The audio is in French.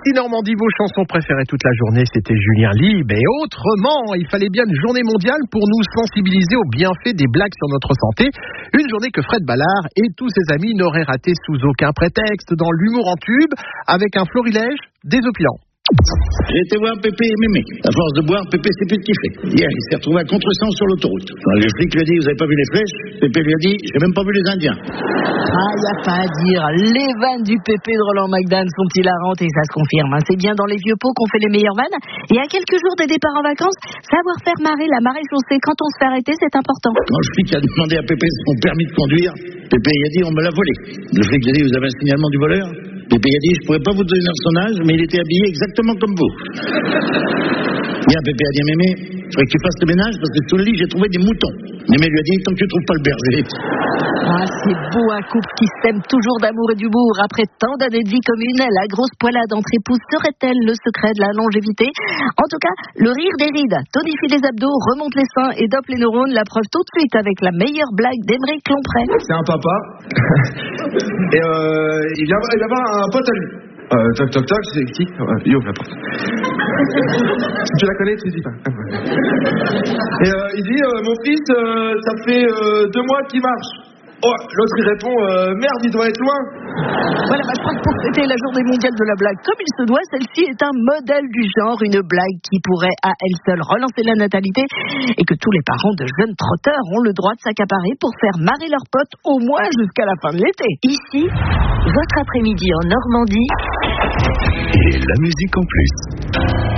Ici Normandie, vos chansons préférées toute la journée, c'était Julien Lieb. Et autrement, il fallait bien une journée mondiale pour nous sensibiliser aux bienfaits des blagues sur notre santé. Une journée que Fred Ballard et tous ses amis n'auraient raté sous aucun prétexte dans l'humour en tube, avec un florilège désopilant. J'ai été voir Pépé et Mémé. À force de boire, Pépé s'est plus de kiffer. Hier, il s'est retrouvé à contresens sur l'autoroute. Quand le flic lui a dit, vous avez pas vu les flèches? Pépé lui a dit, j'ai même pas vu les Indiens. Ah, y a pas à dire. Les vannes du Pépé de Roland McDan sont hilarantes et ça se confirme. C'est bien dans les vieux pots qu'on fait les meilleures vannes. Et à quelques jours des départs en vacances, savoir faire marrer la marée chaussée quand on se fait arrêter, c'est important. Quand le flic a demandé à Pépé son permis de conduire, Pépé il a dit, on me l'a volé. Le flic lui a dit, vous avez un signalement du voleur? Pépé il a dit, je pourrais pas vous donner son âge, mais il était habillé exactement comme vous. Bien, Pépé a dit, Mémé, il faudrait que tu fasses le ménage parce que sous le lit, j'ai trouvé des moutons. Mémé lui a dit, tant que tu trouves pas le berger. Ah, c'est beau un couple qui s'aime toujours d'amour et d'humour. Après tant d'années de vie commune, la grosse poilade entre épouses serait-elle le secret de la longévité? En tout cas, le rire des rides tonifie les abdos, remonte les seins et dope les neurones. La preuve tout de suite avec la meilleure blague d'Aymeric Lompré. C'est un papa. Et il vient voir un pote à lui. Toc toc toc, c'est qui? Il ouvre la porte. Si tu la connais, tu dis pas. Et il dit, mon fils, ça fait 2 mois qu'il marche. Oh, l'autre il répond, merde, il doit être loin. Voilà, je crois que pour fêter la journée mondiale de la blague comme il se doit, celle-ci est un modèle du genre, une blague qui pourrait à elle seule relancer la natalité et que tous les parents de jeunes trotteurs ont le droit de s'accaparer pour faire marrer leurs potes au moins jusqu'à la fin de l'été. Ici, votre après-midi en Normandie. Et la musique en plus.